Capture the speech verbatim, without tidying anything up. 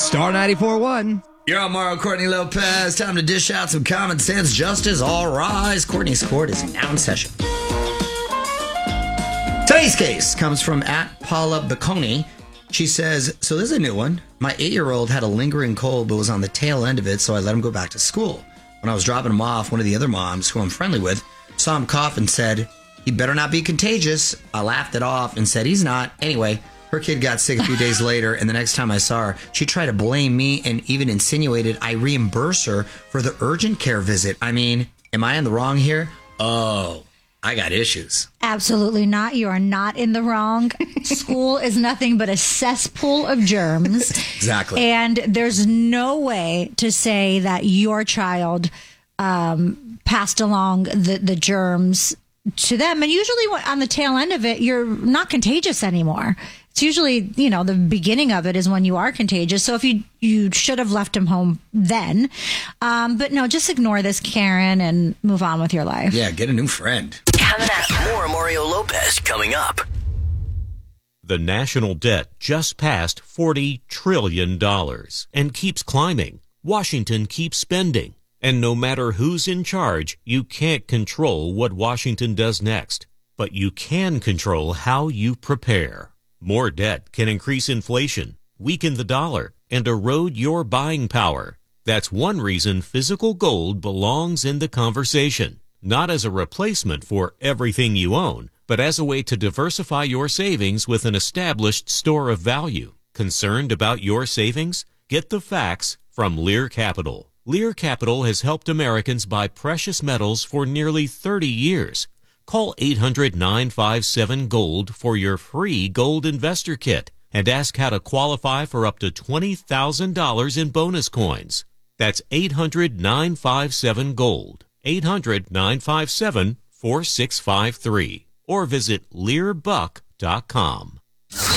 Star ninety-four point one. You're on Mario Courtney Lopez. Time to dish out some common sense justice. All rise. Courtney's Court is now in session. Today's case comes from at Paula Bacconi. She says, so this is a new one. My eight-year-old had a lingering cold but was on the tail end of it, so I let him go back to school. When I was dropping him off, one of the other moms, who I'm friendly with, saw him cough and said, he better not be contagious. I laughed it off and said, he's not. Anyway, her kid got sick a few days later, and the next time I saw her, she tried to blame me and even insinuated I reimburse her for the urgent care visit. I mean, am I in the wrong here? Oh, I got issues. Absolutely not. You are not in the wrong. School is nothing but a cesspool of germs. Exactly. And there's no way to say that your child um, passed along the, the germs to them. And usually on the tail end of it, you're not contagious anymore. It's usually, you know, the beginning of it is when you are contagious. So if you, you should have left him home then. Um, but no, just ignore this, Karen, and move on with your life. Yeah, get a new friend. Coming up, more Mario Lopez coming up. The national debt just passed forty trillion dollars and keeps climbing. Washington keeps spending. And no matter who's in charge, you can't control what Washington does next. But you can control how you prepare. More debt can increase inflation, weaken the dollar, and erode your buying power. That's one reason physical gold belongs in the conversation. Not as a replacement for everything you own, but as a way to diversify your savings with an established store of value. Concerned about your savings? Get the facts from Lear Capital. Lear Capital has helped Americans buy precious metals for nearly thirty years. Call eight hundred, nine five seven, GOLD for your free Gold Investor Kit and ask how to qualify for up to twenty thousand dollars in bonus coins. That's eight hundred, nine five seven, GOLD. eight hundred, nine five seven, four six five three. Or visit lear buck dot com.